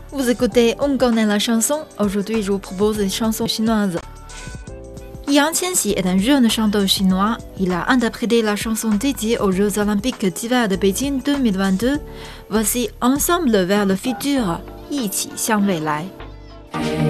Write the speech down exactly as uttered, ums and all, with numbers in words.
Vous écoutez On connaît la chanson. Aujourd'hui, je vous propose des chansons chinoises. Yang Qianxi est un jeune chanteur chinois. Il a interprété la chanson dédiée aux Jeux Olympiques d'hiver de Beijing deux mille vingt-deux. Voici Ensemble vers le futur, 一起向未来.